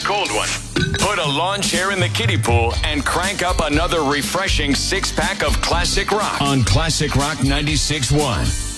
cold one. Put a lawn chair in the kiddie pool and crank up another refreshing six-pack of classic rock on Classic Rock 96.1.